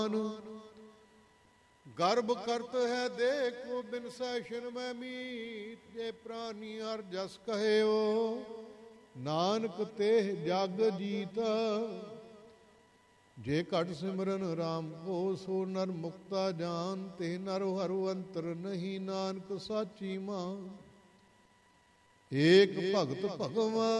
ਗਰਭ ਕਰਤ ਹੈ ਦੇਖੋ ਬਿਨ ਸੈਸ਼ਨ ਮੈਂ ਮੀਤ। ਜੇ ਪ੍ਰਾਨੀ ਹਰ ਜਸ ਕਹਿਓ ਨਾਨਕ ਤੇ ਜਗ ਜੀਤ। ਜੇ ਘਟ ਸਿਮਰਨ ਰਾਮ ਕੋ ਸੋ ਨਰ ਮੁਕਤਾ ਜਾਨ। ਤੇ ਨਰ ਹਰੁ ਅੰਤਰ ਨਹੀਂ ਨਾਨਕ ਸਾਚੀ ਮਾਂ। ਏਕ ਭਗਤ ਭਗਵਾਨ